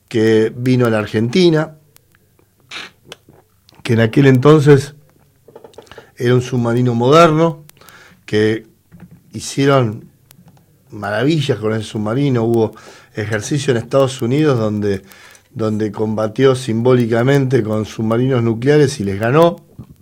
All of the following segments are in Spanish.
que vino a la Argentina, que en aquel entonces era un submarino moderno, que hicieron maravillas con ese submarino. Hubo ejercicio en Estados Unidos donde combatió simbólicamente con submarinos nucleares y les ganó.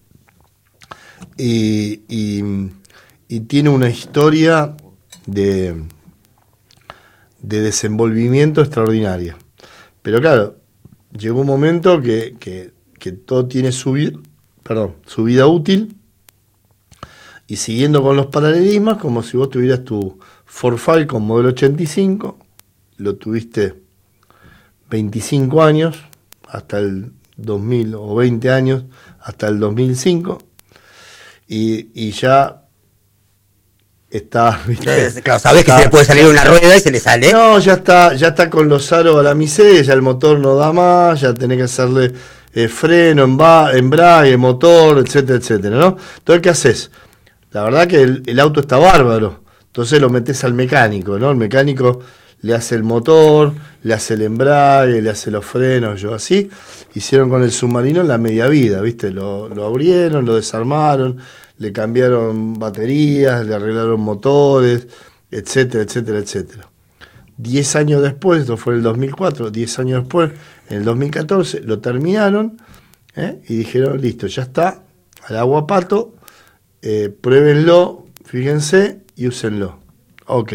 Y tiene una historia de desenvolvimiento extraordinaria. Pero claro, llegó un momento que todo tiene su vida útil, y siguiendo con los paralelismos, como si vos tuvieras tu Ford Falcon modelo 85, lo tuviste 25 años, hasta el 2000, o 20 años, hasta el 2005, y ya está, ¿viste? Claro, sabés que se le puede salir una rueda y se le sale. No, ya está con los aros a la miseria, ya el motor no da más, ya tenés que hacerle freno, embrague, motor, etcétera, etcétera, ¿no? Entonces, ¿qué haces? La verdad que el auto está bárbaro, entonces lo metes al mecánico, ¿no? El mecánico le hace el motor, le hace el embrague, le hace los frenos, así. Hicieron con el submarino en la media vida, ¿viste? Lo abrieron, lo desarmaron, le cambiaron baterías, le arreglaron motores, etcétera, etcétera, etcétera. 10 años después, esto fue en el 2004, 10 años después, en el 2014, lo terminaron, y dijeron, listo, ya está, al agua pato, pruébenlo, fíjense y úsenlo. Ok.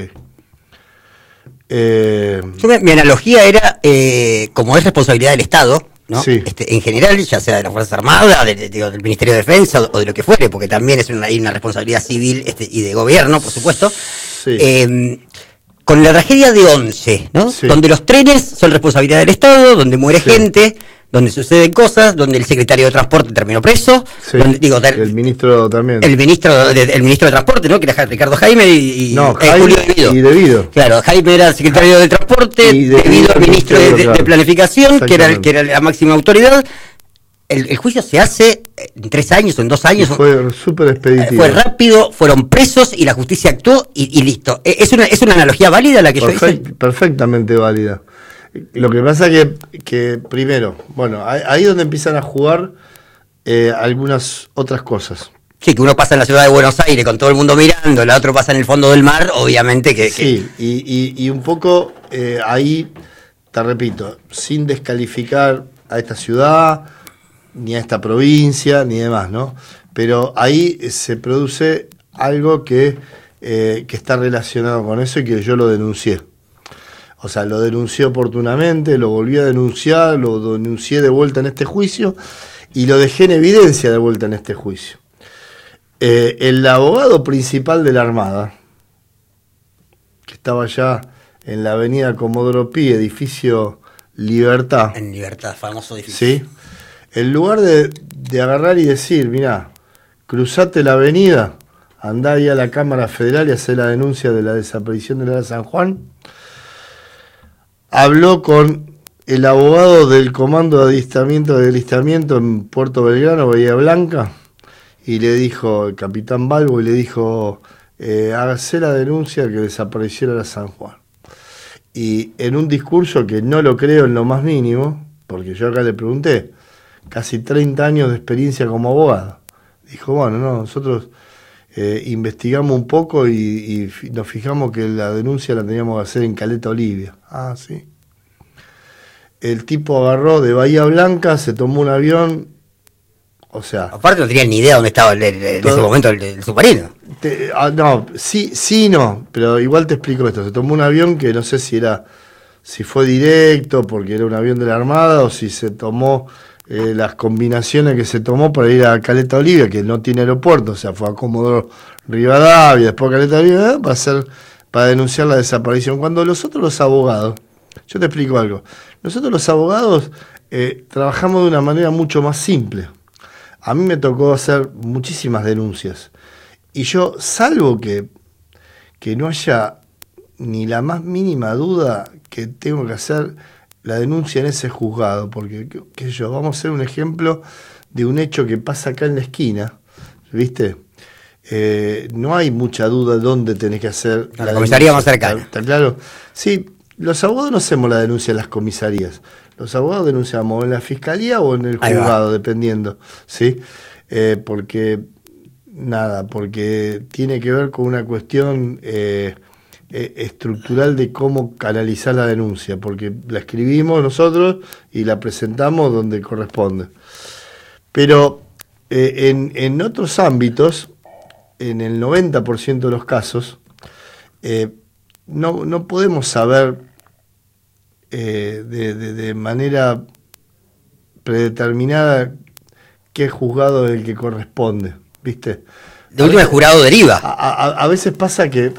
Mi analogía era, como es responsabilidad del Estado, ¿no? Sí. En general, ya sea de las Fuerzas Armadas, del Ministerio de Defensa o de lo que fuere, porque también hay una responsabilidad civil y de gobierno, por supuesto. Sí. Con la tragedia de Once, ¿no? Sí. Donde los trenes son responsabilidad del Estado, donde muere gente, donde suceden cosas, donde el secretario de Transporte terminó preso, Sí. El ministro también. El ministro de Transporte, ¿no? Que era Ricardo Jaime y Jaime Julio y Devido. Claro, Jaime era el secretario de Transporte, Y Devido al ministro de Planificación, que era la máxima autoridad. El juicio se hace en 3 años o en 2 años. Fue súper expeditivo. Fue rápido, fueron presos y la justicia actuó y listo. ¿Es una analogía válida la que yo hice? Perfectamente válida. Lo que pasa que primero, bueno, ahí donde empiezan a jugar algunas otras cosas. Sí, que uno pasa en la ciudad de Buenos Aires con todo el mundo mirando, la otra pasa en el fondo del mar, obviamente que... Sí, y un poco ahí, te repito, sin descalificar a esta ciudad, ni a esta provincia, ni demás, ¿no? Pero ahí se produce algo que está relacionado con eso y que yo lo denuncié. O sea, lo denuncié oportunamente, lo volví a denunciar, lo denuncié de vuelta en este juicio y lo dejé en evidencia de vuelta en este juicio. El abogado principal de la Armada, que estaba allá en la avenida Comodoro Pi, edificio Libertad. En Libertad, famoso edificio. Sí. En lugar de agarrar y decir, mirá, cruzate la avenida, andá ahí a la Cámara Federal y hacé la denuncia de la desaparición de la San Juan, habló con el abogado del Comando de Alistamiento en Puerto Belgrano, Bahía Blanca, y le dijo, el capitán Balbo, y le dijo, hágase la denuncia que desapareciera la San Juan. Y en un discurso que no lo creo en lo más mínimo, porque yo acá le pregunté, casi 30 años de experiencia como abogado, dijo, bueno, no, nosotros investigamos un poco y nos fijamos que la denuncia la teníamos que hacer en Caleta Olivia. Ah, sí. El tipo agarró de Bahía Blanca, se tomó un avión, o sea... Aparte no tenía ni idea dónde estaba en ese momento el submarino. No, sí, no, pero igual te explico esto. Se tomó un avión que no sé si fue directo, porque era un avión de la Armada, o si se tomó... las combinaciones que se tomó para ir a Caleta Olivia, que no tiene aeropuerto, o sea, fue a Comodoro Rivadavia, después a Caleta Olivia, para denunciar la desaparición. Cuando los abogados, yo te explico algo, nosotros los abogados trabajamos de una manera mucho más simple. A mí me tocó hacer muchísimas denuncias, y yo, salvo que no haya ni la más mínima duda que tengo que hacer la denuncia en ese juzgado, porque, qué sé yo, vamos a hacer un ejemplo de un hecho que pasa acá en la esquina, ¿viste? No hay mucha duda de dónde tenés que hacer la comisaría más cercana. ¿Está claro? Sí, los abogados no hacemos la denuncia en las comisarías. Los abogados denunciamos en la fiscalía o en el juzgado, dependiendo, ¿sí? Porque tiene que ver con una cuestión estructural de cómo canalizar la denuncia, porque la escribimos nosotros y la presentamos donde corresponde. Pero en otros ámbitos, en el 90% de los casos, no podemos saber de manera predeterminada qué juzgado es el que corresponde, ¿viste? De último, el jurado deriva. A veces pasa que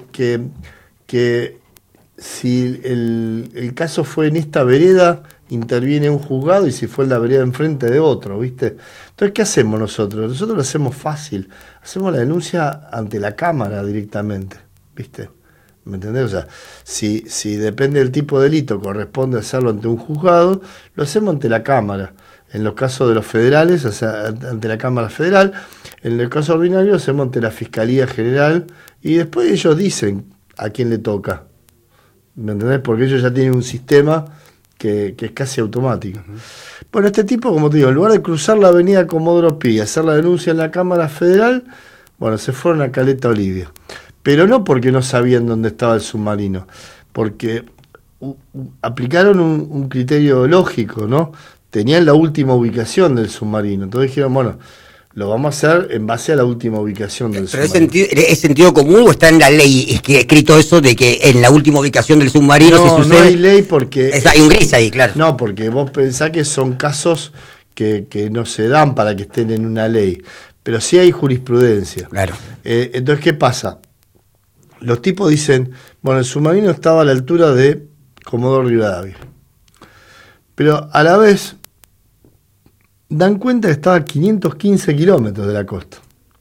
si el caso fue en esta vereda, interviene un juzgado, y si fue en la vereda enfrente de otro, ¿viste? Entonces, ¿qué hacemos nosotros? Nosotros lo hacemos fácil. Hacemos la denuncia ante la Cámara directamente, ¿viste? ¿Me entendés? O sea, si depende del tipo de delito, corresponde hacerlo ante un juzgado, lo hacemos ante la Cámara. En los casos de los federales, o sea, ante la Cámara Federal. En el caso ordinario, lo hacemos ante la Fiscalía General, y después ellos dicen a quién le toca. ¿Me entendés? Porque ellos ya tienen un sistema que es casi automático. Bueno, este tipo, como te digo, en lugar de cruzar la avenida Comodoro Pi y hacer la denuncia en la Cámara Federal, bueno, se fueron a Caleta Olivia. Pero no porque no sabían dónde estaba el submarino, porque aplicaron un criterio lógico, ¿no? Tenían la última ubicación del submarino. Entonces dijeron, bueno, lo vamos a hacer en base a la última ubicación del submarino. ¿Pero es sentido común o está en la ley escrito eso de que en la última ubicación del submarino se sucede? No hay ley porque... Hay un gris ahí, claro. No, porque vos pensás que son casos que no se dan para que estén en una ley, pero sí hay jurisprudencia. Claro. Entonces, ¿qué pasa? Los tipos dicen, bueno, el submarino estaba a la altura de Comodoro Rivadavia, pero a la vez dan cuenta que estaba a 515 kilómetros de la costa.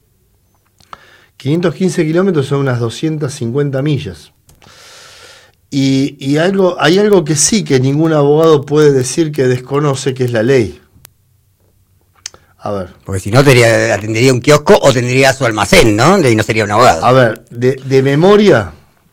515 kilómetros son unas 250 millas. Y hay algo que sí que ningún abogado puede decir que desconoce, que es la ley. A ver. Porque si no, atendería un kiosco o tendría su almacén, ¿no? Y no sería un abogado. A ver, de memoria,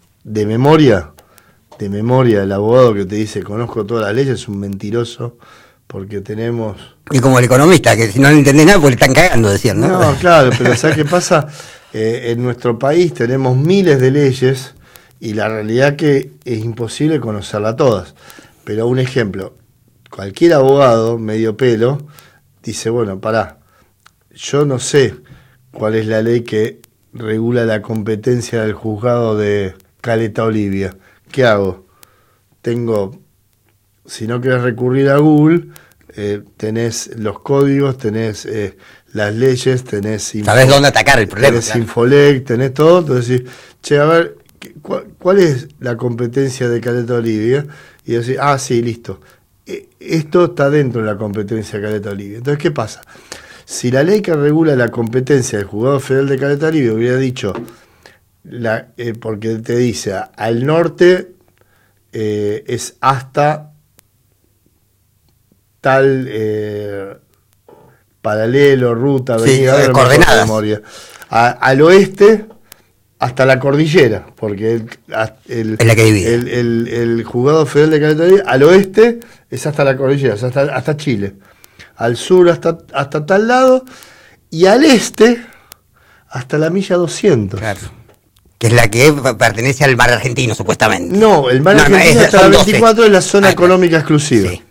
el abogado que te dice conozco todas las leyes es un mentiroso, porque tenemos... Y como el economista, que si no le entendés nada, pues le están cagando, decían, ¿no? No, claro, pero ¿sabes qué pasa? En nuestro país tenemos miles de leyes y la realidad que es imposible conocerlas todas. Pero un ejemplo, cualquier abogado medio pelo dice, bueno, pará, yo no sé cuál es la ley que regula la competencia del juzgado de Caleta Olivia. ¿Qué hago? Si no querés recurrir a Google, tenés los códigos, tenés las leyes, tenés... Sabés dónde atacar el problema. Tenés Infolec, tenés todo, entonces decís, che, a ver, ¿cuál es la competencia de Caleta Olivia? Y decís, sí, listo. Esto está dentro de la competencia de Caleta Olivia. Entonces, ¿qué pasa? Si la ley que regula la competencia del Juzgado Federal de Caleta Olivia hubiera dicho, porque te dice, al norte es hasta tal paralelo, ruta, avenida, sí, coordenadas. Memoria. Al oeste hasta la cordillera, porque es la que divide. El Juzgado Federal de Caleta Olivia al oeste es hasta la cordillera, o sea, hasta Chile. Al sur hasta tal lado, y al este hasta la milla 200. Claro. Que es la que pertenece al mar argentino, supuestamente. No, el mar argentino hasta la 24 es la zona económica exclusiva. Sí.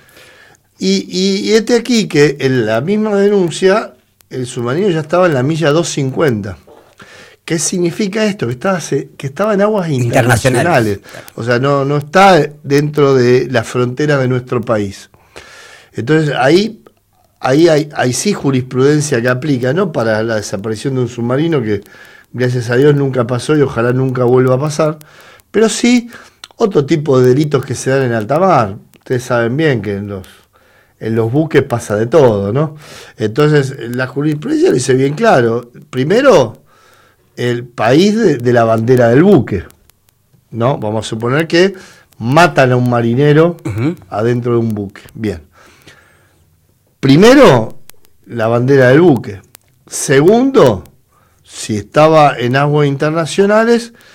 Y aquí que en la misma denuncia, el submarino ya estaba en la milla 250. ¿Qué significa esto? Que estaba en aguas internacionales. O sea, no está dentro de las fronteras de nuestro país. Entonces, ahí hay sí jurisprudencia que aplica, no para la desaparición de un submarino, que gracias a Dios nunca pasó y ojalá nunca vuelva a pasar, pero sí otro tipo de delitos que se dan en alta mar. Ustedes saben bien que en los buques pasa de todo, ¿no? Entonces, la jurisprudencia lo dice bien claro. Primero, el país de la bandera del buque, ¿no? Vamos a suponer que matan a un marinero adentro de un buque. Bien. Primero, la bandera del buque. Segundo, si estaba en aguas internacionales,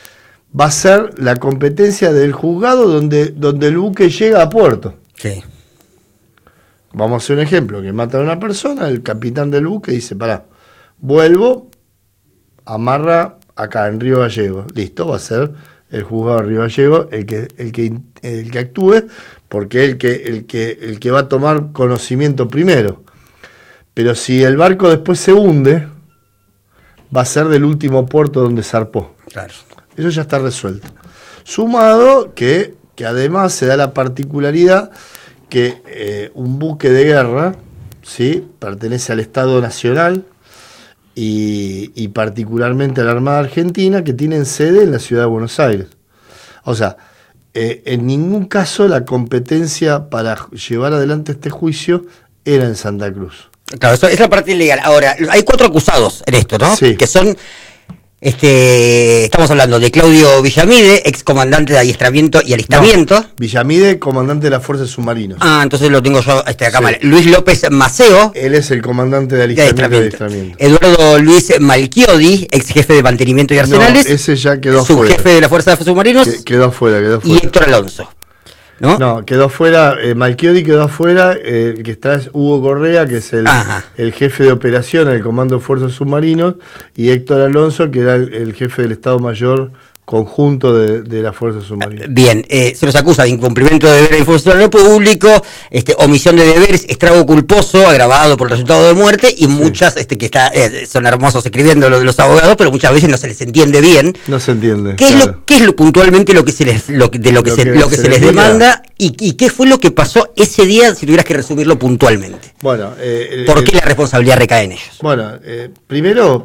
va a ser la competencia del juzgado donde el buque llega a puerto. Sí. Vamos a hacer un ejemplo, que mata a una persona, el capitán del buque dice, pará, vuelvo, amarra acá en Río Gallegos. Listo, va a ser el juzgado de Río Gallegos el que actúe, porque es el que va a tomar conocimiento primero. Pero si el barco después se hunde, va a ser del último puerto donde zarpó. Claro. Eso ya está resuelto. Sumado que además se da la particularidad que un buque de guerra, ¿sí?, pertenece al Estado Nacional y particularmente a la Armada Argentina, que tienen sede en la ciudad de Buenos Aires. O sea, en ningún caso la competencia para llevar adelante este juicio era en Santa Cruz. Claro, eso es la parte legal. Ahora, hay 4 acusados en esto, ¿no? Sí. Que son, estamos hablando de Claudio Villamide, ex comandante de adiestramiento y alistamiento. No, Villamide, comandante de las fuerzas submarinas. Ah, entonces lo tengo yo acá Sí. mal. Luis López Maceo, Él es el comandante de alistamiento. Eduardo Luis Malchiodi, ex jefe de mantenimiento y arsenales. No, ese ya quedó fuera. Subjefe de la Fuerza de Submarinos. Quedó fuera. Y Héctor Alonso. ¿No? Quedó fuera, Malchiodi quedó afuera, el que está es Hugo Correa, que es el jefe de operación del Comando de Fuerzas Submarinos, y Héctor Alonso, que era el jefe del Estado Mayor conjunto de las Fuerzas Submarinas. Bien, se los acusa de incumplimiento de deber de información público, omisión de deberes, estrago culposo, agravado por el resultado de muerte, y muchas son hermosos escribiendo lo de los abogados, pero muchas veces no se les entiende bien. No se entiende. ¿Qué es lo puntualmente lo que se les les demanda y qué fue lo que pasó ese día, si tuvieras que resumirlo puntualmente? Bueno, ¿por qué la responsabilidad recae en ellos? Bueno, primero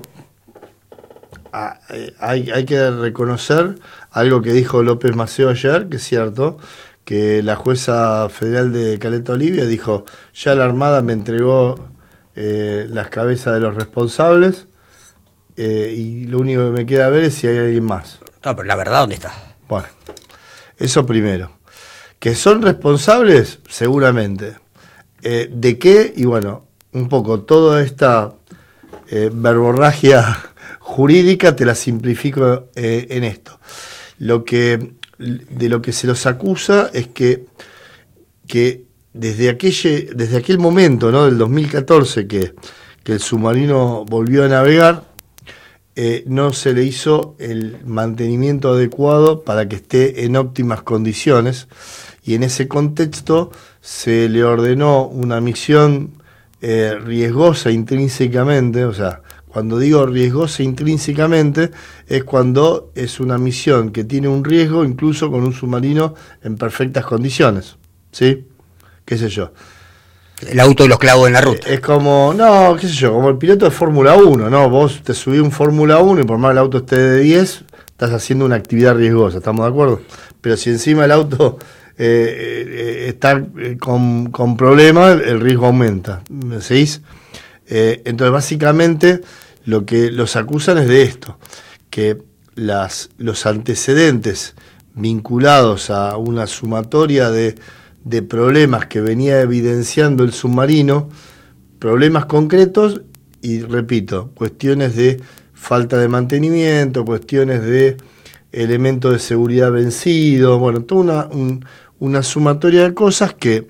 hay que reconocer algo que dijo López Maceo ayer, que es cierto, que la jueza federal de Caleta Olivia dijo, ya la Armada me entregó las cabezas de los responsables y lo único que me queda ver es si hay alguien más. No, pero la verdad, ¿dónde está? Bueno, eso primero. ¿Que son responsables? Seguramente. ¿De qué? Y bueno, un poco toda esta verborragia jurídica te la simplifico en esto. De lo que se los acusa es que desde aquel momento, ¿no?, del 2014 que el submarino volvió a navegar, no se le hizo el mantenimiento adecuado para que esté en óptimas condiciones, y en ese contexto se le ordenó una misión riesgosa intrínsecamente. O sea, cuando digo riesgosa intrínsecamente, es cuando es una misión que tiene un riesgo incluso con un submarino en perfectas condiciones, ¿sí? ¿Qué sé yo? El auto y los clavos en la ruta. Es como, no, qué sé yo, como el piloto de Fórmula 1, ¿no? Vos te subís un Fórmula 1 y por más el auto esté de 10, estás haciendo una actividad riesgosa, ¿estamos de acuerdo? Pero si encima el auto está con problemas, el riesgo aumenta, ¿me seguís? Entonces, básicamente, lo que los acusan es de esto, que los antecedentes vinculados a una sumatoria de problemas que venía evidenciando el submarino, problemas concretos y, repito, cuestiones de falta de mantenimiento, cuestiones de elementos de seguridad vencidos, bueno, toda una sumatoria de cosas que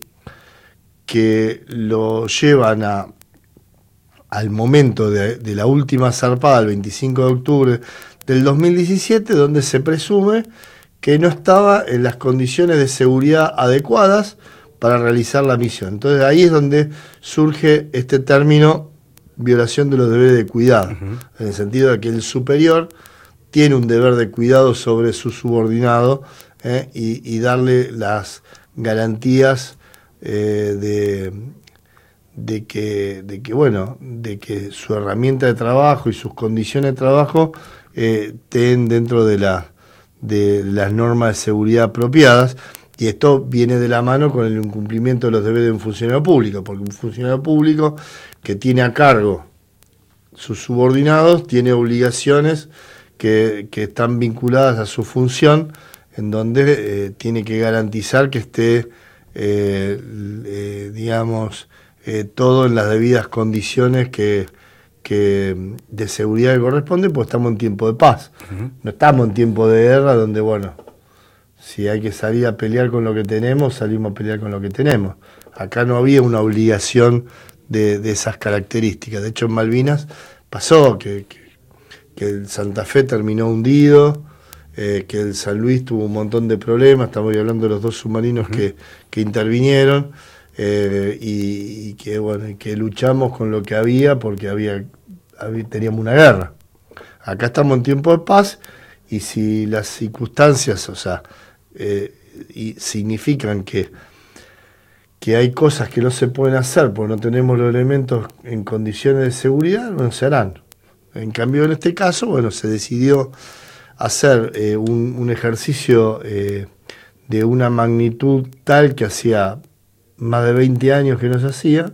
lo llevan al momento de la última zarpada, el 25 de octubre del 2017, donde se presume que no estaba en las condiciones de seguridad adecuadas para realizar la misión. Entonces ahí es donde surge este término violación de los deberes de cuidado, en el sentido de que el superior tiene un deber de cuidado sobre su subordinado y darle las garantías de que su herramienta de trabajo y sus condiciones de trabajo estén dentro de las normas de seguridad apropiadas, y esto viene de la mano con el incumplimiento de los deberes de un funcionario público, porque un funcionario público que tiene a cargo sus subordinados tiene obligaciones que están vinculadas a su función, en donde tiene que garantizar que esté, todo en las debidas condiciones que de seguridad que corresponden, pues estamos en tiempo de paz. No estamos en tiempo de guerra donde, bueno, si hay que salir a pelear con lo que tenemos, salimos a pelear con lo que tenemos. Acá no había una obligación de esas características. De hecho, en Malvinas pasó que el Santa Fe terminó hundido, que el San Luis tuvo un montón de problemas. Estamos hablando de los 2 submarinos que intervinieron, y que, bueno, que luchamos con lo que había porque teníamos una guerra. Acá estamos en tiempo de paz, y si las circunstancias, o sea, y significan que hay cosas que no se pueden hacer porque no tenemos los elementos en condiciones de seguridad, no se harán. En cambio, en este caso, bueno, se decidió hacer un ejercicio de una magnitud tal que hacía más de 20 años que no se hacía.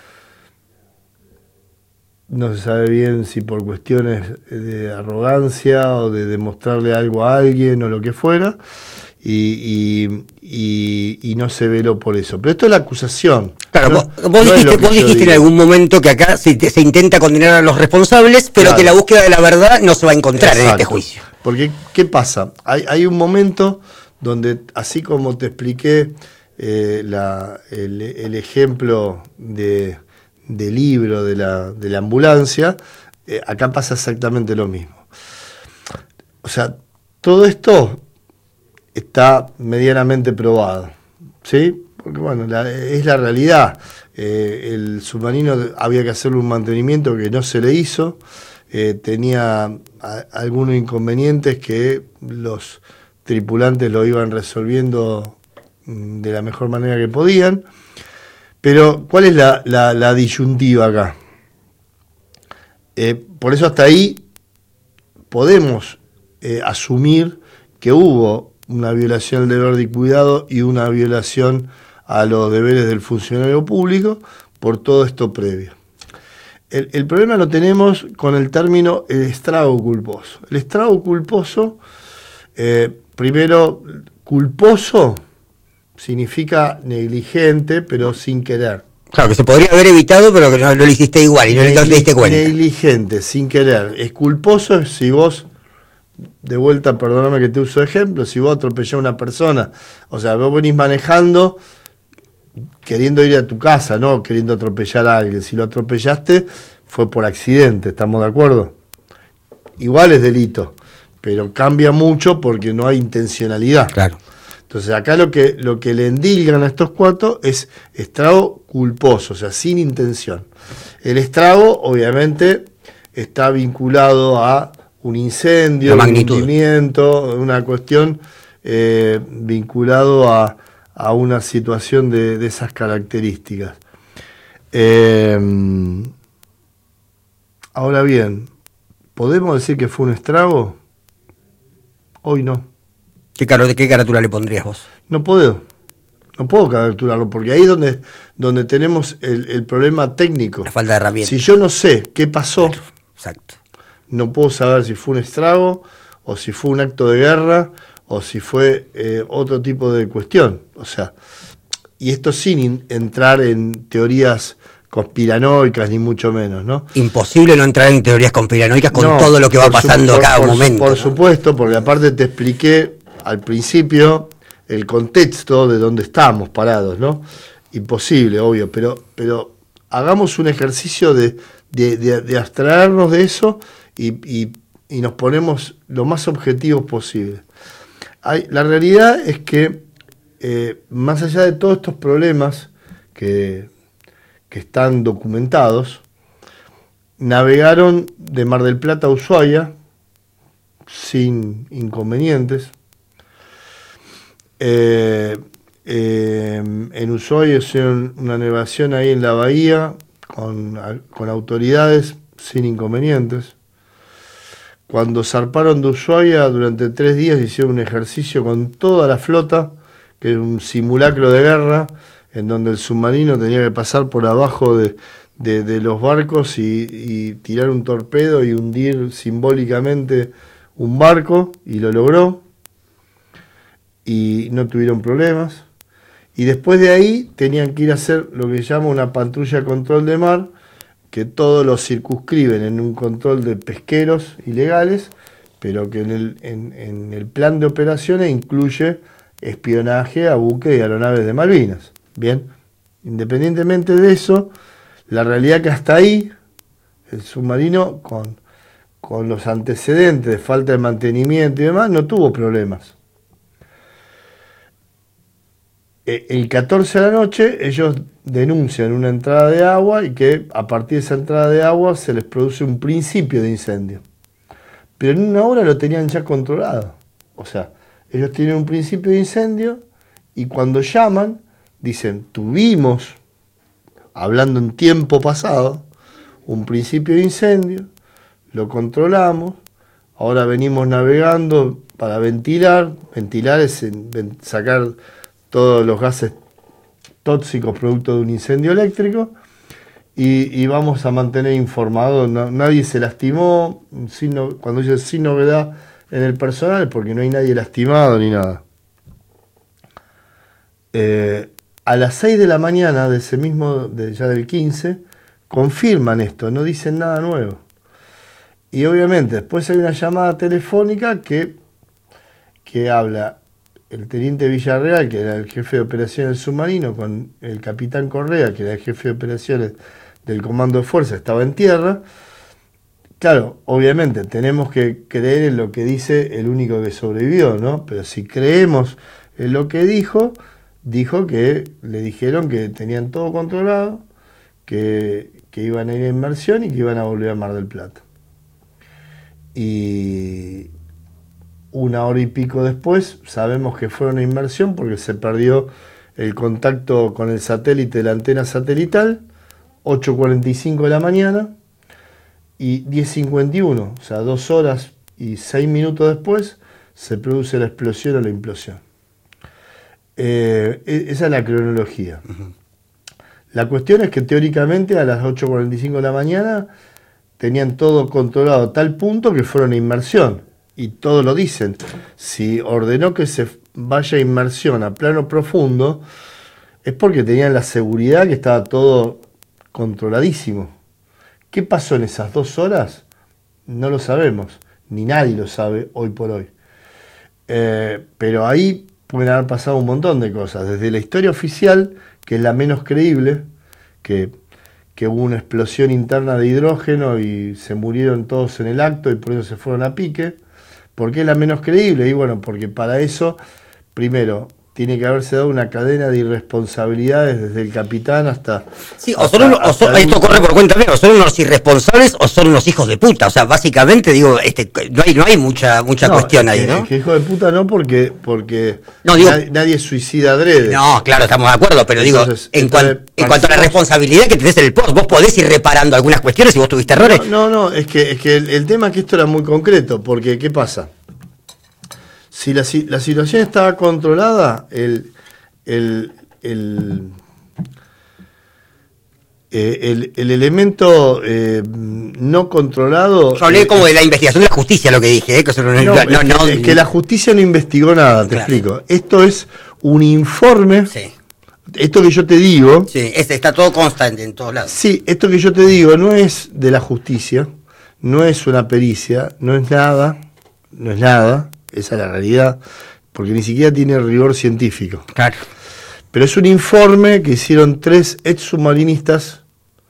No se sabe bien si por cuestiones de arrogancia o de demostrarle algo a alguien o lo que fuera, y no se veló por eso. Pero esto es la acusación. Claro, vos dijiste en algún momento que acá se intenta condenar a los responsables, pero claro, que la búsqueda de la verdad no se va a encontrar. Exacto. En este juicio. Porque, ¿qué pasa? Hay un momento donde, así como te expliqué el ejemplo del libro de la ambulancia, acá pasa exactamente lo mismo. O sea, todo esto está medianamente probado, ¿sí? Porque, bueno, es la realidad. El submarino había que hacerle un mantenimiento que no se le hizo, tenía algunos inconvenientes que los tripulantes lo iban resolviendo de la mejor manera que podían. Pero, ¿cuál es la disyuntiva acá? Por eso hasta ahí podemos asumir que hubo una violación del deber de cuidado y una violación a los deberes del funcionario público por todo esto previo. El problema lo tenemos con el término el estrago culposo. El estrago culposo, primero, culposo significa negligente, pero sin querer. Claro, que se podría haber evitado, pero que no lo hiciste igual y no te diste cuenta. Negligente, sin querer. Es culposo si vos, de vuelta, perdóname que te uso de ejemplo, si vos atropellás a una persona, o sea, vos venís manejando queriendo ir a tu casa, no queriendo atropellar a alguien. Si lo atropellaste, fue por accidente, ¿estamos de acuerdo? Igual es delito, pero cambia mucho porque no hay intencionalidad. Claro. Entonces acá lo que le endilgan a estos 4 es estrago culposo, o sea, sin intención. El estrago, obviamente, está vinculado a un incendio, un hundimiento, una cuestión vinculado a una situación de esas características. Ahora bien, ¿podemos decir que fue un estrago? Hoy no. ¿De qué carátula le pondrías vos? No puedo caraturarlo, porque ahí es donde tenemos el problema técnico. La falta de herramientas. Si yo no sé qué pasó, claro, exacto, no puedo saber si fue un estrago, o si fue un acto de guerra, o si fue otro tipo de cuestión. O sea, y esto sin entrar en teorías conspiranoicas, ni mucho menos, ¿no? Imposible no entrar en teorías conspiranoicas con todo lo que va pasando a cada momento. Por supuesto, porque aparte te expliqué al principio el contexto de donde estamos parados, ¿no? Imposible, obvio, pero hagamos un ejercicio de abstraernos de eso y nos ponemos lo más objetivos posible. La realidad es que, más allá de todos estos problemas que están documentados, navegaron de Mar del Plata a Ushuaia sin inconvenientes. En Ushuaia hicieron una navegación ahí en la bahía con autoridades sin inconvenientes. Cuando zarparon de Ushuaia, durante 3 días hicieron un ejercicio con toda la flota, que es un simulacro de guerra, en donde el submarino tenía que pasar por abajo de los barcos y tirar un torpedo y hundir simbólicamente un barco, y lo logró, y no tuvieron problemas. Y después de ahí tenían que ir a hacer lo que se llama una patrulla de control de mar que todo lo circunscriben en un control de pesqueros ilegales, pero que en el plan de operaciones incluye espionaje a buques y aeronaves de Malvinas. Bien, independientemente de eso, la realidad que hasta ahí el submarino con los antecedentes de falta de mantenimiento y demás no tuvo problemas. El 14 de la noche ellos denuncian una entrada de agua y que a partir de esa entrada de agua se les produce un principio de incendio. Pero en una hora lo tenían ya controlado. O sea, ellos tienen un principio de incendio y cuando llaman dicen, tuvimos, hablando en tiempo pasado, un principio de incendio, lo controlamos, ahora venimos navegando para ventilar. Ventilar es sacar todos los gases tóxicos producto de un incendio eléctrico y vamos a mantener informado. Nadie se lastimó, cuando dice sin novedad en el personal, porque no hay nadie lastimado ni nada. A las 6 de la mañana de ese mismo, ya del 15, confirman esto, no dicen nada nuevo. Y obviamente después hay una llamada telefónica que habla el teniente Villarreal, que era el jefe de operaciones del submarino, con el capitán Correa, que era el jefe de operaciones del comando de fuerza, estaba en tierra. Claro, obviamente tenemos que creer en lo que dice el único que sobrevivió, ¿no? Pero si creemos en lo que dijo que le dijeron que tenían todo controlado, que iban a ir a inmersión y que iban a volver a Mar del Plata. Y una hora y pico después sabemos que fueron a inmersión porque se perdió el contacto con el satélite de la antena satelital, 8:45 de la mañana y 10:51, o sea, 2 horas y 6 minutos después se produce la explosión o la implosión. Esa es la cronología. Uh-huh. La cuestión es que teóricamente a las 8:45 de la mañana tenían todo controlado a tal punto que fueron a inmersión. Y todo lo dicen. Si ordenó que se vaya a inmersión a plano profundo, es porque tenían la seguridad que estaba todo controladísimo. ¿Qué pasó en esas 2 horas? No lo sabemos, ni nadie lo sabe hoy por hoy. Pero ahí pueden haber pasado un montón de cosas. Desde la historia oficial, que es la menos creíble, que hubo una explosión interna de hidrógeno y se murieron todos en el acto y por eso se fueron a pique. ¿Por qué es la menos creíble? Y bueno, porque para eso, primero, tiene que haberse dado una cadena de irresponsabilidades desde el capitán hasta... Sí, esto corre por cuenta mía, o son unos irresponsables o son unos hijos de puta. O sea, básicamente, digo, no hay mucha cuestión ahí, ¿no? Es que hijo de puta no, porque no, digo, nadie suicida adrede. No, claro, estamos de acuerdo, pero entonces, digo, en cuanto a la responsabilidad que tenés en el post, vos podés ir reparando algunas cuestiones si vos tuviste errores. No, es que el tema es que esto era muy concreto, porque ¿qué pasa? Si la situación estaba controlada, el elemento no controlado... Yo hablé como de la investigación de la justicia, lo que dije. Que es que la justicia no investigó nada, te explico. Esto es un informe... Sí. Esto que yo te digo... Sí, está todo constante en todos lados. Sí, esto que yo te digo no es de la justicia, no es una pericia, no es nada, esa es la realidad, porque ni siquiera tiene rigor científico. Claro. Pero es un informe que hicieron 3 ex submarinistas,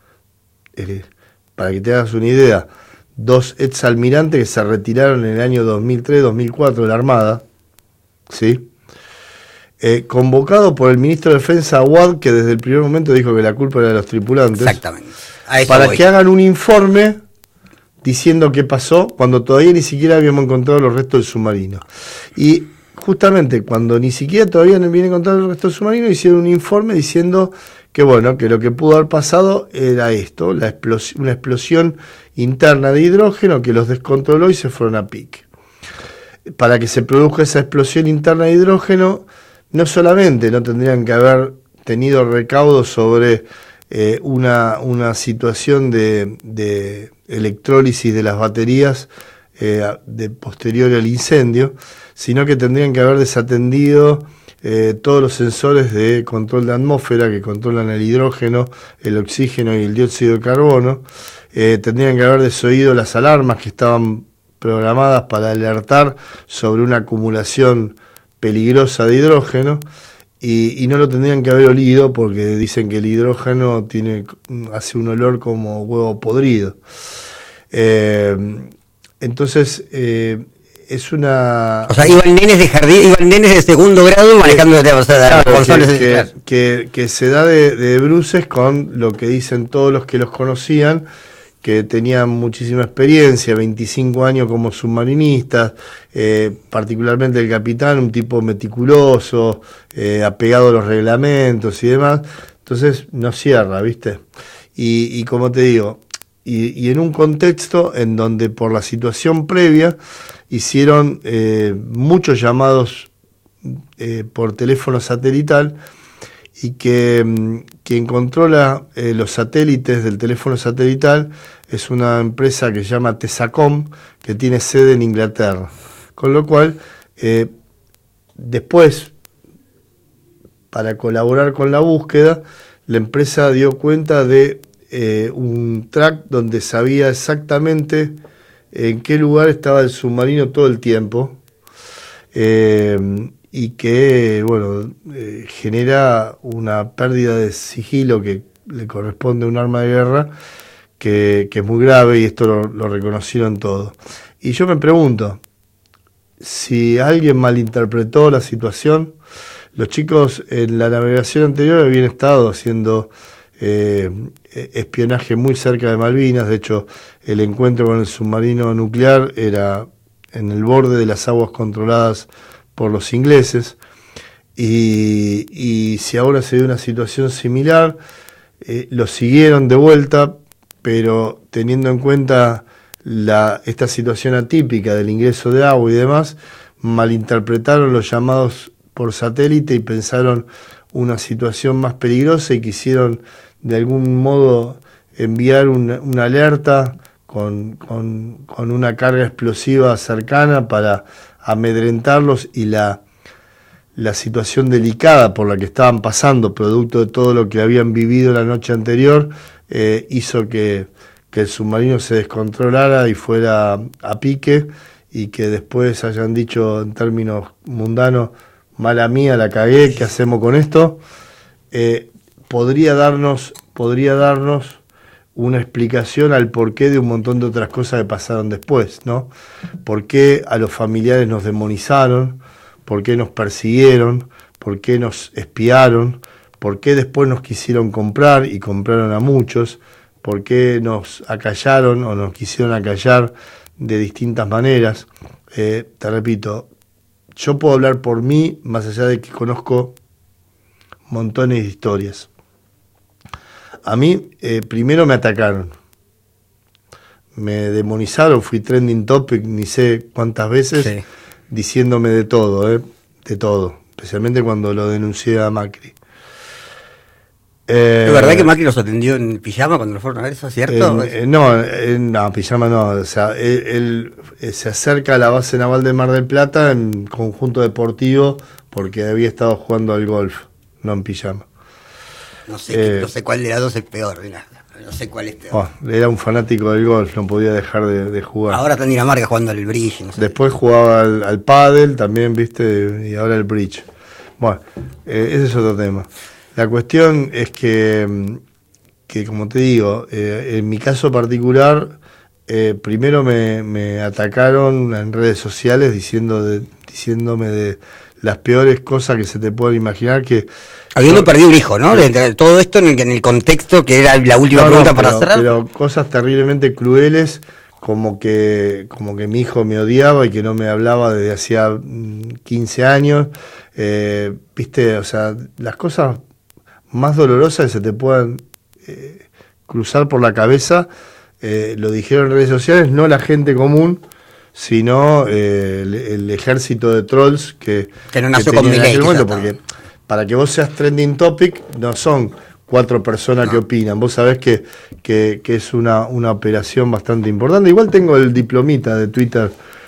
para que te hagas una idea, 2 ex almirantes que se retiraron en el año 2003-2004 de la Armada, ¿sí? Convocado por el ministro de Defensa Awad, que desde el primer momento dijo que la culpa era de los tripulantes. Exactamente. Para que hagan un informe diciendo qué pasó cuando todavía ni siquiera habíamos encontrado los restos del submarino. Y justamente cuando ni siquiera todavía no habían encontrado los restos del submarino, hicieron un informe diciendo que bueno, que lo que pudo haber pasado era esto, una explosión interna de hidrógeno que los descontroló y se fueron a pique. Para que se produzca esa explosión interna de hidrógeno, no solamente no tendrían que haber tenido recaudos sobre una situación de electrólisis de las baterías de posterior al incendio, sino que tendrían que haber desatendido todos los sensores de control de atmósfera que controlan el hidrógeno, el oxígeno y el dióxido de carbono. Tendrían que haber desoído las alarmas que estaban programadas para alertar sobre una acumulación peligrosa de hidrógeno, y no lo tendrían que haber olido porque dicen que el hidrógeno hace un olor como huevo podrido. Entonces, es una... O sea, iban nenes de jardín, iban nenes de segundo grado manejando, o sea, claro, que se da de bruces con lo que dicen todos los que los conocían, que tenían muchísima experiencia, 25 años como submarinistas, particularmente el capitán, un tipo meticuloso, apegado a los reglamentos y demás. Entonces no cierra, ¿viste? Y como te digo, y en un contexto en donde por la situación previa hicieron muchos llamados por teléfono satelital, y que quien controla los satélites del teléfono satelital es una empresa que se llama Tesacom, que tiene sede en Inglaterra. Con lo cual, después, para colaborar con la búsqueda, la empresa dio cuenta de un track donde sabía exactamente en qué lugar estaba el submarino todo el tiempo, y que, bueno, genera una pérdida de sigilo que le corresponde a un arma de guerra, que es muy grave, y esto lo reconocieron todos. Y yo me pregunto, si alguien malinterpretó la situación. Los chicos en la navegación anterior habían estado haciendo espionaje muy cerca de Malvinas. De hecho, el encuentro con el submarino nuclear era en el borde de las aguas controladas por los ingleses, y si ahora se dio una situación similar, lo siguieron de vuelta, pero teniendo en cuenta esta situación atípica del ingreso de agua y demás, malinterpretaron los llamados por satélite y pensaron una situación más peligrosa, y quisieron de algún modo enviar una alerta con una carga explosiva cercana para amedrentarlos, y la situación delicada por la que estaban pasando, producto de todo lo que habían vivido la noche anterior, hizo que el submarino se descontrolara y fuera a pique, y que después hayan dicho en términos mundanos: mala mía, la cagué, ¿qué hacemos con esto? Podría darnos una explicación al porqué de un montón de otras cosas que pasaron después, ¿no? ¿Por qué a los familiares nos demonizaron? ¿Por qué nos persiguieron? ¿Por qué nos espiaron? ¿Por qué después nos quisieron comprar y compraron a muchos? ¿Por qué nos acallaron o nos quisieron acallar de distintas maneras? Te repito, yo puedo hablar por mí, más allá de que conozco montones de historias. A mí, primero me atacaron, me demonizaron, fui trending topic ni sé cuántas veces, sí, diciéndome de todo, especialmente cuando lo denuncié a Macri. ¿Es verdad que Macri los atendió en pijama cuando lo fueron a ver, eso es cierto? No, pijama no, o sea, él se acerca a la base naval de Mar del Plata en conjunto deportivo porque había estado jugando al golf, no en pijama. No sé cuál de las dos es peor, no sé cuál es peor. Era un fanático del golf, no podía dejar de jugar. Ahora está en Dinamarca jugando al bridge, no sé. Después jugaba al pádel también, viste, y ahora el bridge. Bueno, ese es otro tema. La cuestión es que como te digo, en mi caso particular, primero me atacaron en redes sociales diciéndome de las peores cosas que se te pueden imaginar, que habiendo perdido un hijo, ¿no? De todo esto en el contexto que era la última pregunta para cerrar. Pero cosas terriblemente crueles, como que mi hijo me odiaba y que no me hablaba desde hacía 15 años. Viste, o sea, las cosas más dolorosas que se te puedan cruzar por la cabeza, lo dijeron en redes sociales, no la gente común, sino el ejército de trolls que no nació con Milei, porque para que vos seas trending topic no son 4 personas que opinan, vos sabés que es una operación bastante importante. Igual tengo el diplomita de Twitter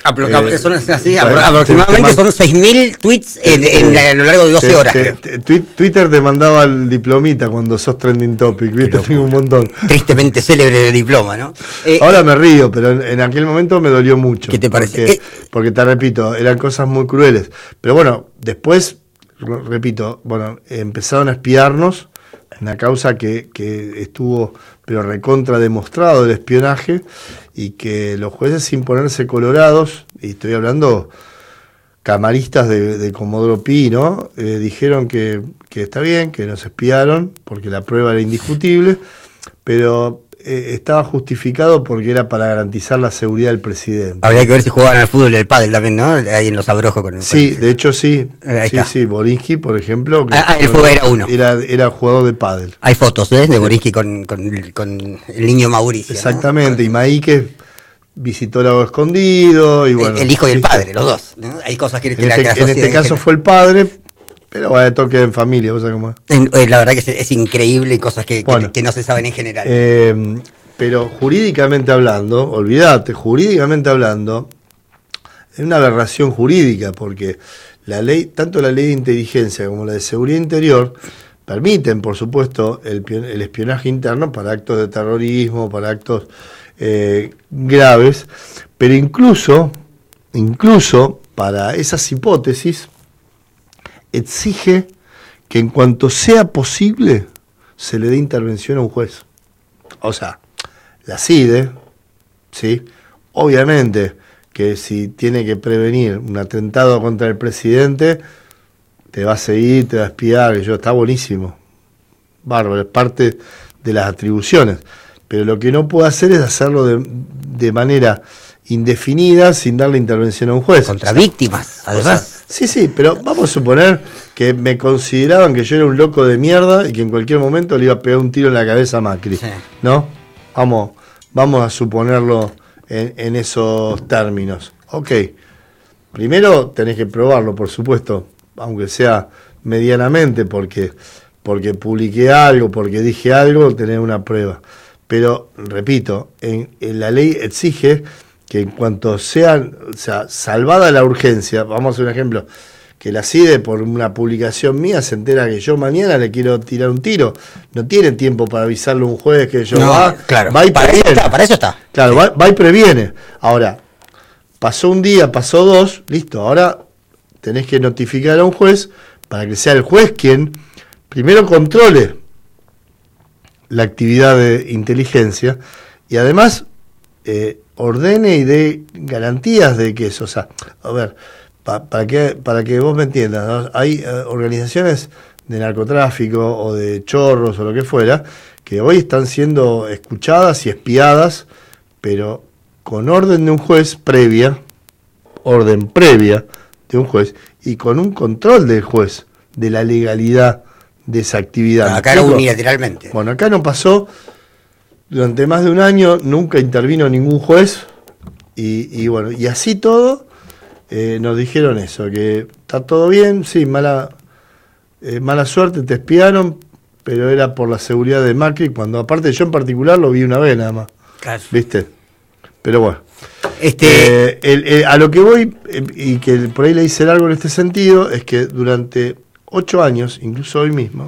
Son así, aproximadamente son 6.000 tweets a lo largo de 12 horas. Twitter te mandaba el diplomita cuando sos trending topic, ¿viste? Tengo un montón. Tristemente célebre el diploma, ¿no? Ahora me río, pero en aquel momento me dolió mucho. ¿Qué te parece? Porque te repito, eran cosas muy crueles. Pero bueno, después, repito, empezaron a espiarnos, una causa que estuvo, pero recontra demostrado el espionaje, y que los jueces, sin ponerse colorados, y estoy hablando camaristas de Comodoro Pi, ¿no? Dijeron que está bien, que nos espiaron, porque la prueba era indiscutible, pero estaba justificado porque era para garantizar la seguridad del presidente. Habría que ver si jugaban al fútbol y al pádel también, ¿no? Ahí en Los Abrojos. Sí, de hecho sí. Sí, Borinsky, por ejemplo. Era uno. Era jugador de pádel. Hay fotos, de Borinsky con el niño Mauricio. Exactamente, ¿no? Y Maíque visitó el lago escondido. Y bueno, el hijo y el padre, los dos, ¿no? Hay cosas que... En este caso fue el padre, pero bueno, toque en familia, ¿vos sabés cómo es? La verdad que es increíble, y cosas que no se saben en general. Pero jurídicamente hablando, olvídate, jurídicamente hablando, es una aberración jurídica, porque la ley, tanto la ley de inteligencia como la de seguridad interior, permiten, por supuesto, el espionaje interno para actos de terrorismo, para actos graves, pero incluso para esas hipótesis, exige que en cuanto sea posible se le dé intervención a un juez. O sea, la CIDE, ¿sí? Obviamente que si tiene que prevenir un atentado contra el presidente, te va a seguir, te va a espiar, está buenísimo. Bárbaro, es parte de las atribuciones. Pero lo que no puede hacer es hacerlo de manera indefinida sin darle intervención a un juez. Contra víctimas, además. Sí, pero vamos a suponer que me consideraban que yo era un loco de mierda y que en cualquier momento le iba a pegar un tiro en la cabeza a Macri, sí. ¿No? Vamos a suponerlo en esos términos. Ok, primero tenés que probarlo, por supuesto, aunque sea medianamente, porque publiqué algo, porque dije algo, tenés una prueba. Pero, repito, en la ley exige que en cuanto sea salvada la urgencia, vamos a hacer un ejemplo, que la CIDE por una publicación mía se entera que yo mañana le quiero tirar un tiro, no tiene tiempo para avisarle a un juez que yo va y previene. Para eso está. Claro, sí. va y previene. Ahora, pasó un día, pasó dos, listo, ahora tenés que notificar a un juez para que sea el juez quien primero controle la actividad de inteligencia y además ordene y dé garantías de que eso, o sea, a ver, para que vos me entiendas, ¿no? Hay organizaciones de narcotráfico o de chorros o lo que fuera, que hoy están siendo escuchadas y espiadas, pero con orden de un juez orden previa de un juez, y con un control del juez de la legalidad de esa actividad. Acá no unilateralmente. Bueno, acá no pasó. Durante más de un año nunca intervino ningún juez y bueno, y así todo nos dijeron eso, que está todo bien, sí, mala suerte, te espiaron, pero era por la seguridad de Macri, cuando aparte yo en particular lo vi una vez nada más. Claro. ¿Viste? Pero bueno. A lo que voy, y que por ahí le hice algo en este sentido, es que durante 8 años, incluso hoy mismo,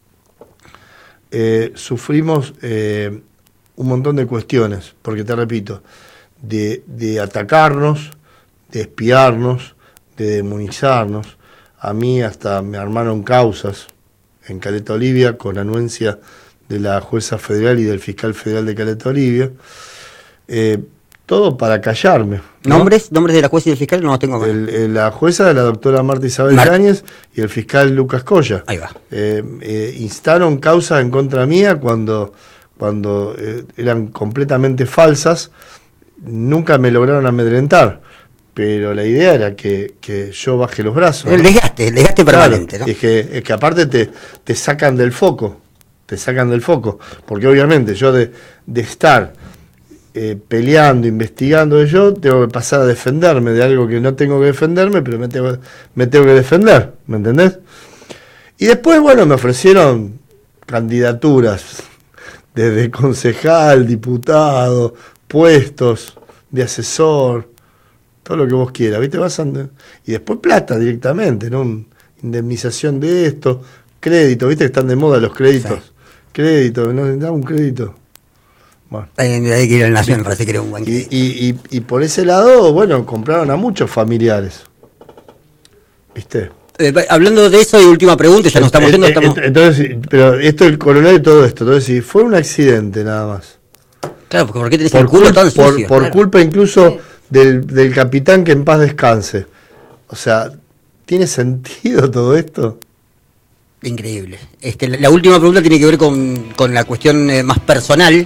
sufrimos un montón de cuestiones, porque te repito, de atacarnos, de espiarnos, de demonizarnos. A mí hasta me armaron causas en Caleta Olivia con anuencia de la jueza federal y del fiscal federal de Caleta Olivia, todo para callarme, ¿no? ¿Nombres de la jueza y del fiscal? No los tengo más. La jueza de la doctora Marta Isabel Yáñez y el fiscal Lucas Coya. Ahí va. Instaron causas en contra mía cuando eran completamente falsas. Nunca me lograron amedrentar, pero la idea era que yo baje los brazos. El desgaste permanente, claro, ¿no? Es que aparte te sacan del foco, porque obviamente yo de estar peleando, investigando, yo tengo que pasar a defenderme de algo que no tengo que defenderme, pero me tengo que defender, ¿me entendés? Y después, bueno, me ofrecieron candidaturas desde concejal, diputado, puestos de asesor, todo lo que vos quieras, ¿viste? Y después plata directamente, ¿no? Indemnización de esto, crédito, ¿viste? Que están de moda los créditos. Sí. Crédito, ¿no? Da un crédito. Bueno. Hay que ir al Nación, parece que era un buen crédito. Y por ese lado, bueno, compraron a muchos familiares. ¿Viste? Hablando de eso, y última pregunta, ya nos estamos yendo. Entonces, pero esto es el coronario de todo esto. Entonces, si fue un accidente nada más. Claro, porque ¿por qué tenés el culo tan sucio? Por culpa incluso del capitán, que en paz descanse. O sea, ¿tiene sentido todo esto? Increíble. La última pregunta tiene que ver con la cuestión más personal.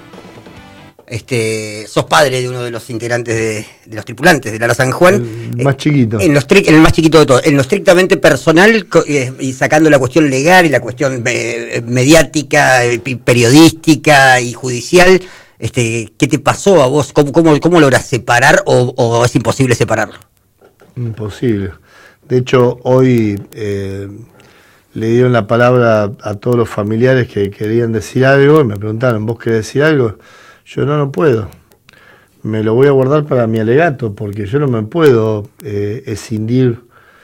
Sos padre de uno de los integrantes de los tripulantes del Ara San Juan. El más chiquito. En el más chiquito de todos. En lo estrictamente personal, y sacando la cuestión legal y la cuestión mediática, periodística y judicial, ¿qué te pasó a vos? ¿Cómo logras separar o es imposible separarlo? Imposible. De hecho, hoy le dieron la palabra a todos los familiares que querían decir algo y me preguntaron, ¿vos querés decir algo? Yo no puedo. Me lo voy a guardar para mi alegato, porque yo no me puedo escindir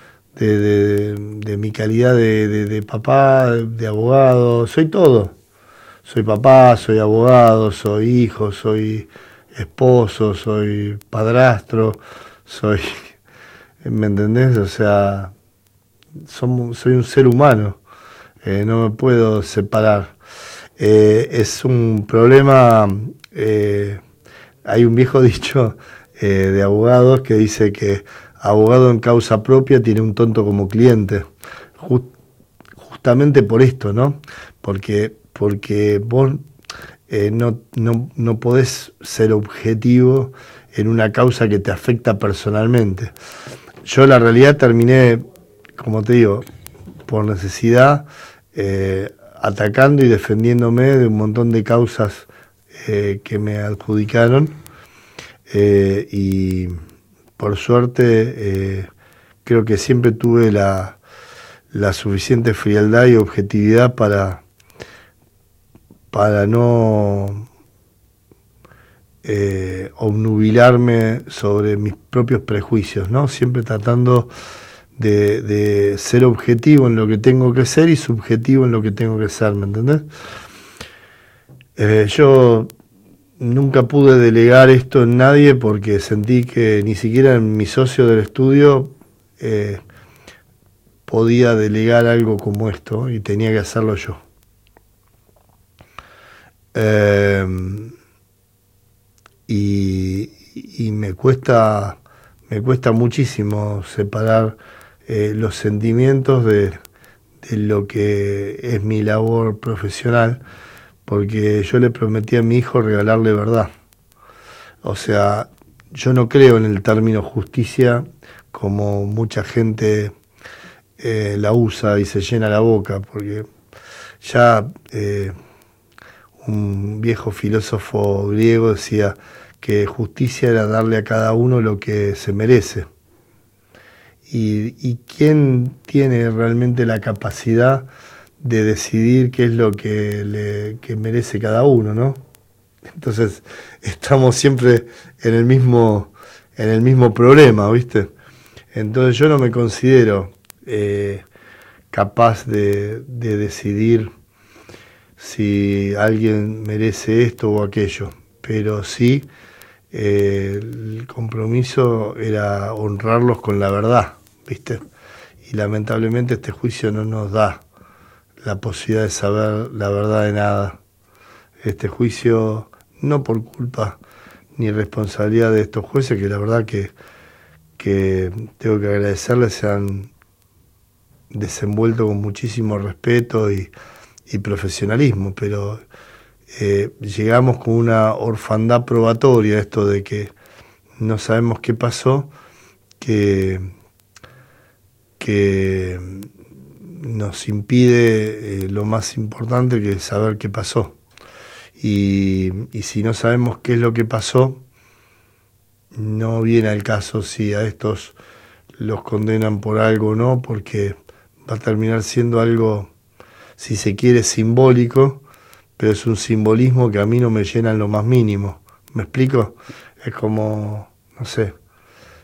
de mi calidad de papá, de abogado. Soy todo. Soy papá, soy abogado, soy hijo, soy esposo, soy padrastro, soy... ¿Me entendés? O sea, soy un ser humano. No me puedo separar. Es un problema... hay un viejo dicho de abogados que dice que abogado en causa propia tiene un tonto como cliente. Justamente por esto, ¿no? Porque vos no podés ser objetivo en una causa que te afecta personalmente. Yo la realidad terminé, como te digo, por necesidad, atacando y defendiéndome de un montón de causas que me adjudicaron, y por suerte creo que siempre tuve la suficiente frialdad y objetividad para no obnubilarme sobre mis propios prejuicios, ¿no? Siempre tratando de ser objetivo en lo que tengo que ser y subjetivo en lo que tengo que ser, ¿me entendés? Yo nunca pude delegar esto en nadie porque sentí que ni siquiera en mi socio del estudio podía delegar algo como esto y tenía que hacerlo yo. Y me cuesta muchísimo separar los sentimientos de lo que es mi labor profesional, porque yo le prometí a mi hijo regalarle verdad. O sea, yo no creo en el término justicia como mucha gente la usa y se llena la boca, porque ya un viejo filósofo griego decía que justicia era darle a cada uno lo que se merece. ¿Y quién tiene realmente la capacidad de decidir qué es lo que merece cada uno, ¿no? Entonces estamos siempre en el mismo problema, ¿viste? Entonces yo no me considero capaz de decidir si alguien merece esto o aquello, pero sí el compromiso era honrarlos con la verdad, ¿viste? Y lamentablemente este juicio no nos da la posibilidad de saber la verdad de nada. Este juicio, no por culpa ni responsabilidad de estos jueces, que la verdad que tengo que agradecerles, se han desenvuelto con muchísimo respeto y profesionalismo, pero llegamos con una orfandad probatoria, esto de que no sabemos qué pasó, que nos impide lo más importante, que es saber qué pasó. Y si no sabemos qué es lo que pasó, no viene al caso si a estos los condenan por algo o no, porque va a terminar siendo algo, si se quiere, simbólico, pero es un simbolismo que a mí no me llena en lo más mínimo. ¿Me explico? Es como, no sé,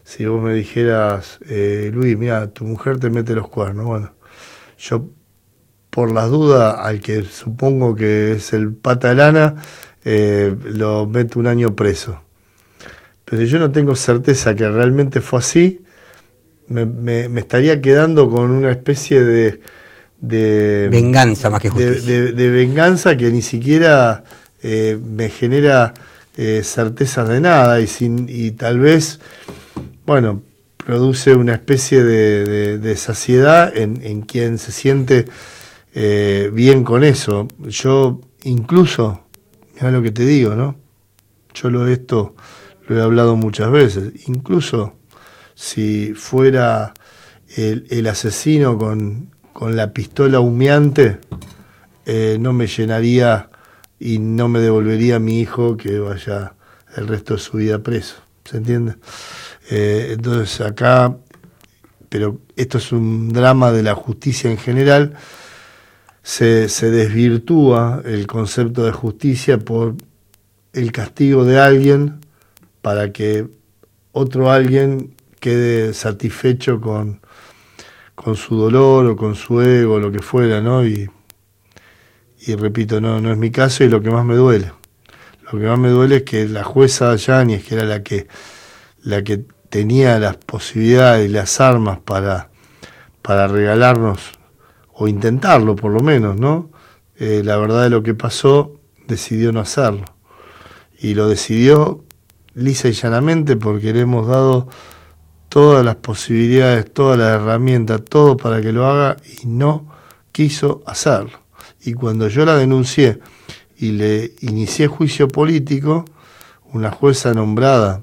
si vos me dijeras, Luis, mira, tu mujer te mete los cuernos, bueno, yo por las dudas, al que supongo que es el pata de lana, lo meto 1 año preso. Pero yo no tengo certeza que realmente fue así, me estaría quedando con una especie de venganza más que justicia. De venganza que ni siquiera me genera certezas de nada y tal vez, bueno, produce una especie de saciedad en quien se siente bien con eso. Yo incluso, mira lo que te digo, ¿no? Yo lo he hablado muchas veces, incluso si fuera el asesino con la pistola humeante, no me llenaría y no me devolvería a mi hijo que vaya el resto de su vida preso, ¿se entiende? Entonces acá, pero esto es un drama de la justicia en general, se desvirtúa el concepto de justicia por el castigo de alguien para que otro alguien quede satisfecho con su dolor o con su ego, o lo que fuera, ¿no? Y repito, no es mi caso y lo que más me duele. Lo que más me duele es que la jueza Yáñez, que era la que tenía las posibilidades y las armas para regalarnos, o intentarlo por lo menos, ¿no? La verdad de lo que pasó, decidió no hacerlo. Y lo decidió lisa y llanamente porque le hemos dado todas las posibilidades, todas las herramientas, todo para que lo haga y no quiso hacerlo. Y cuando yo la denuncié y le inicié juicio político, una jueza nombrada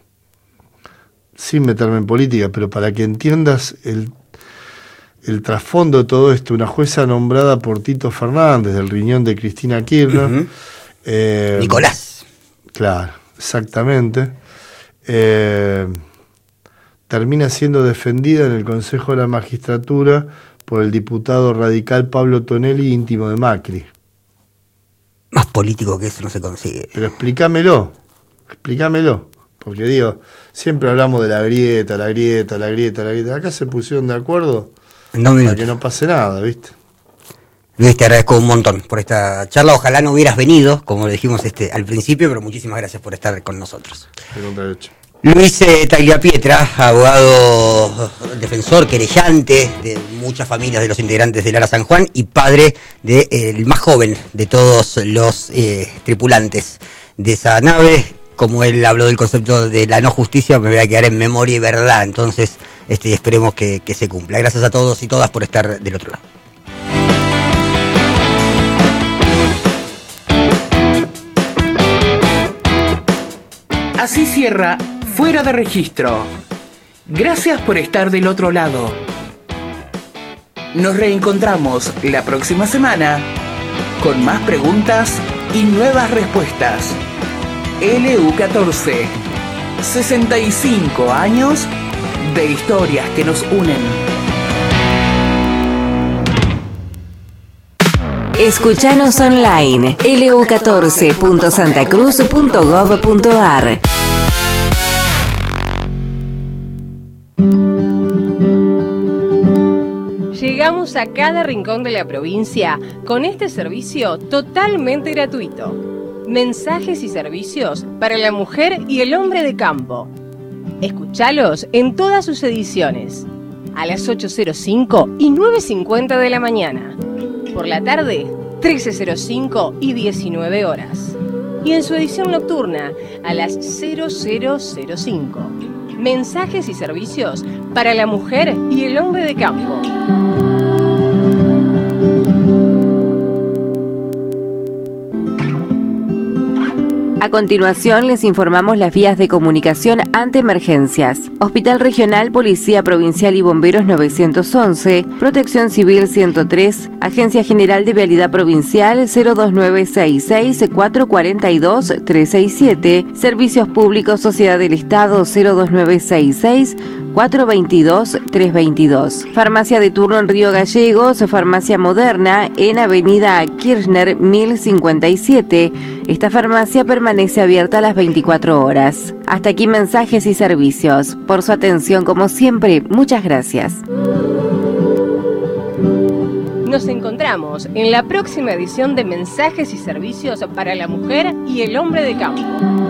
sin meterme en política, pero para que entiendas el trasfondo de todo esto, una jueza nombrada por Tito Fernández, del riñón de Cristina Kirchner. Nicolás. Claro, exactamente. Termina siendo defendida en el Consejo de la Magistratura por el diputado radical Pablo Tonelli, íntimo de Macri. Más político que eso no se consigue. Pero explícamelo, porque digo, siempre hablamos de la grieta. Acá se pusieron de acuerdo para que no pase nada, ¿viste? Luis, te agradezco un montón por esta charla. Ojalá no hubieras venido, como lo dijimos al principio, pero muchísimas gracias por estar con nosotros. Luis Tagliapietra, abogado, defensor, querellante de muchas familias de los integrantes del Ara San Juan y padre del más joven de todos los tripulantes de esa nave. Como él habló del concepto de la no justicia, me voy a quedar en memoria y verdad. Entonces, esperemos que se cumpla. Gracias a todos y todas por estar del otro lado. Así cierra Fuera de Registro. Gracias por estar del otro lado. Nos reencontramos la próxima semana con más preguntas y nuevas respuestas. LU14. 65 años de historias que nos unen. Escuchanos online. lu14.santacruz.gov.ar. Llegamos a cada rincón de la provincia con este servicio totalmente gratuito. Mensajes y servicios para la mujer y el hombre de campo. Escuchalos en todas sus ediciones. A las 8:05 y 9:50 de la mañana. Por la tarde, 13:05 y 19 horas. Y en su edición nocturna, a las 00:05. Mensajes y servicios para la mujer y el hombre de campo. A continuación les informamos las vías de comunicación ante emergencias. Hospital Regional, Policía Provincial y Bomberos 911, Protección Civil 103, Agencia General de Vialidad Provincial 02966 442 367, Servicios Públicos Sociedad del Estado 02966 422-322. Farmacia de turno en Río Gallegos, farmacia moderna en Avenida Kirchner 1057. Esta farmacia permanece abierta a las 24 horas. Hasta aquí mensajes y servicios. Por su atención, como siempre, muchas gracias. Nos encontramos en la próxima edición de Mensajes y Servicios para la Mujer y el Hombre de Campo.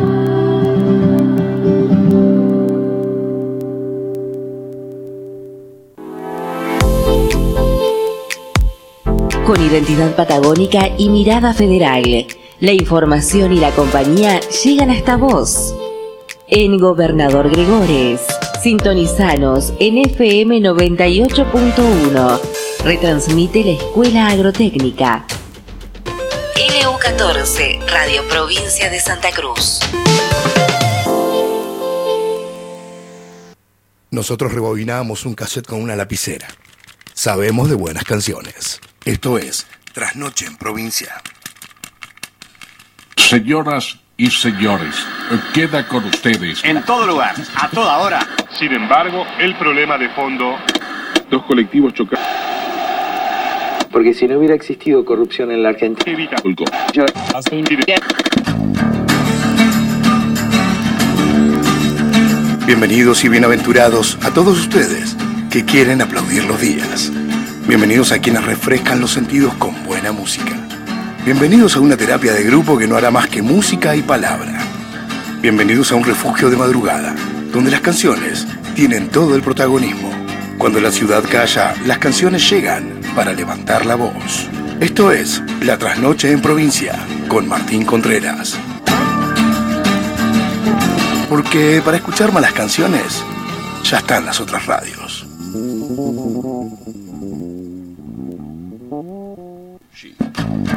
Con identidad patagónica y mirada federal, la información y la compañía llegan hasta vos. En Gobernador Gregores, sintonizanos en FM 98.1. Retransmite la Escuela Agrotécnica. LU14, Radio Provincia de Santa Cruz. Nosotros rebobinamos un cassette con una lapicera. Sabemos de buenas canciones. Esto es Trasnoche en Provincia. Señoras y señores, queda con ustedes. En todo lugar, a toda hora. Sin embargo, el problema de fondo... Dos colectivos chocaron. Porque si no hubiera existido corrupción en la Argentina... Bienvenidos y bienaventurados a todos ustedes que quieren aplaudir los días. Bienvenidos a quienes refrescan los sentidos con buena música. Bienvenidos a una terapia de grupo que no hará más que música y palabra. Bienvenidos a un refugio de madrugada, donde las canciones tienen todo el protagonismo. Cuando la ciudad calla, las canciones llegan para levantar la voz. Esto es La Trasnoche en Provincia, con Martín Contreras. Porque para escuchar malas canciones, ya están las otras radios.